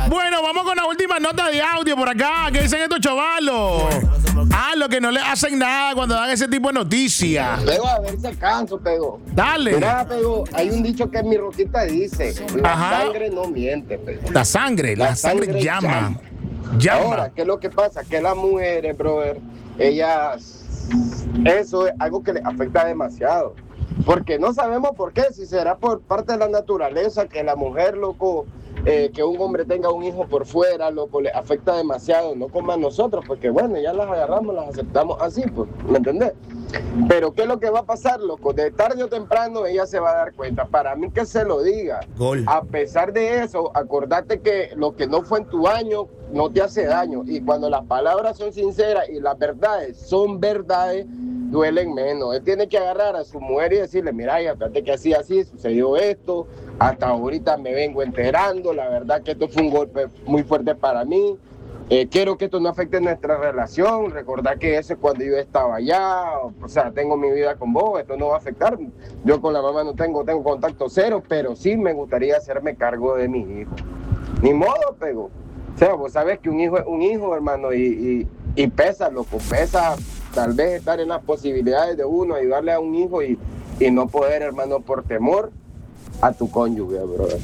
Bueno, vamos con la última nota de audio por acá. ¿Qué dicen estos chavalos? Lo que no le hacen nada cuando dan ese tipo de noticias. Pego, a ver si alcanzo, Pego. Dale. Mira, Pego, hay un dicho que mi Rosita dice: la sangre no miente, Pego. La sangre llama. Ahora, ¿qué es lo que pasa? Que las mujeres, brother, ellas, eso es algo que les afecta demasiado. Porque no sabemos por qué, si será por parte de la naturaleza, que la mujer, loco, que un hombre tenga un hijo por fuera, loco, le afecta demasiado, no como a nosotros, porque bueno, ya las agarramos, las aceptamos así, pues, ¿me entendés? Pero ¿qué es lo que va a pasar, loco? De tarde o temprano ella se va a dar cuenta. Para mí que se lo diga. Gol. A pesar de eso, acordate que lo que no fue en tu año no te hace daño. Y cuando las palabras son sinceras y las verdades son verdades, duelen menos. Él tiene que agarrar a su mujer y decirle: mira, ya fíjate que así, sucedió esto, hasta ahorita me vengo enterando, la verdad que esto fue un golpe muy fuerte para mí. Quiero que esto no afecte nuestra relación. Recordar que eso es cuando yo estaba allá, o sea, tengo mi vida con vos, esto no va a afectar. Yo con la mamá no tengo contacto cero, pero sí me gustaría hacerme cargo de mi hijo. Ni modo, Pego. O sea, vos sabés que un hijo es un hijo, hermano, y pesa, loco, pesa tal vez estar en las posibilidades de uno, ayudarle a un hijo y no poder, hermano, por temor a tu cónyuge, brother.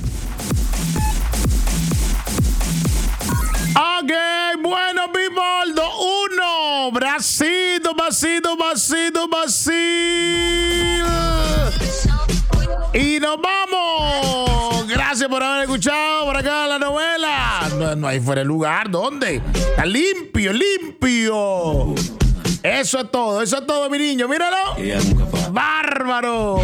Ok, bueno, people, 2-1. Brasil. Y nos vamos. Gracias por haber escuchado por acá la novela. No hay fuera de lugar. ¿Dónde? Está limpio. Eso es todo, mi niño. Míralo. Bárbaro.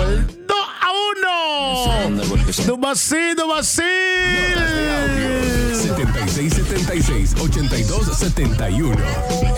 2-1. Tu vasito. 7676-8271.